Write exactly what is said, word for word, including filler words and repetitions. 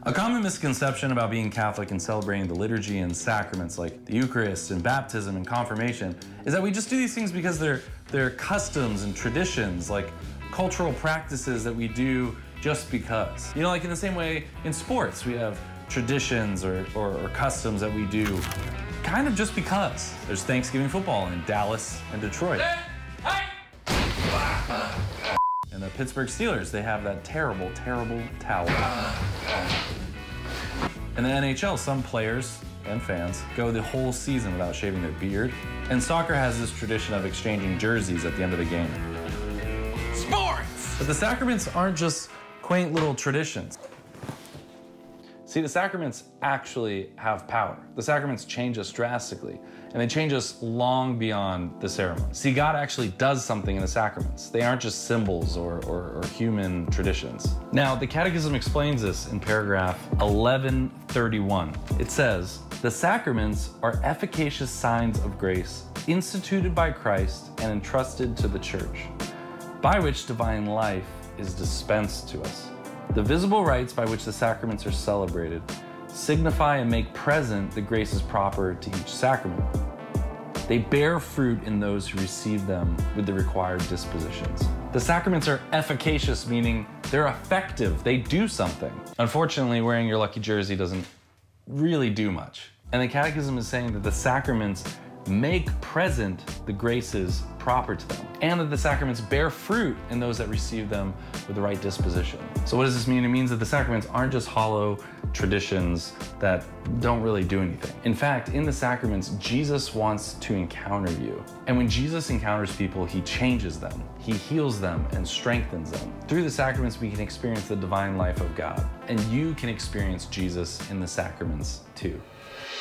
A common misconception about being Catholic and celebrating the liturgy and sacraments like the Eucharist and baptism and confirmation is that we just do these things because they're, they're customs and traditions, like cultural practices that we do just because. You know, like in the same way in sports, we have traditions or, or, or customs that we do kind of just because. There's Thanksgiving football in Dallas and Detroit. And the Pittsburgh Steelers, they have that terrible, terrible towel. In the N H L, some players and fans go the whole season without shaving their beard. And soccer has this tradition of exchanging jerseys at the end of the game. Sports! But the sacraments aren't just quaint little traditions. See, the sacraments actually have power. The sacraments change us drastically, and they change us long beyond the ceremony. See, God actually does something in the sacraments. They aren't just symbols or, or, or human traditions. Now, the Catechism explains this in paragraph eleven thirty-one. It says, "The sacraments are efficacious signs of grace instituted by Christ and entrusted to the Church, by which divine life is dispensed to us. The visible rites by which the sacraments are celebrated signify and make present the graces proper to each sacrament. They bear fruit in those who receive them with the required dispositions." The sacraments are efficacious, meaning they're effective, they do something. Unfortunately, wearing your lucky jersey doesn't really do much. And the Catechism is saying that the sacraments make present the graces proper to them, and that the sacraments bear fruit in those that receive them with the right disposition. So what does this mean? It means that the sacraments aren't just hollow traditions that don't really do anything. In fact, in the sacraments, Jesus wants to encounter you. And when Jesus encounters people, he changes them, he heals them and strengthens them. Through the sacraments, we can experience the divine life of God, and you can experience Jesus in the sacraments too.